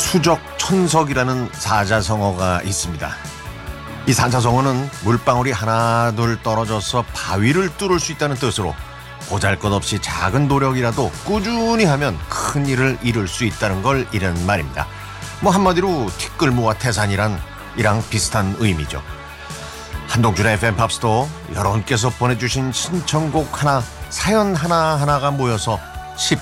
수적천석이라는 사자성어가 있습니다. 이 사자성어는 물방울이 하나둘 떨어져서 바위를 뚫을 수 있다는 뜻으로 보잘것없이 작은 노력이라도 꾸준히 하면 큰 일을 이룰 수 있다는 걸 이르는 말입니다. 한마디로 티끌모아 태산이랑 비슷한 의미죠. 한동준의 FM 팝스도 여러분께서 보내주신 신청곡 하나, 사연 하나하나가 모여서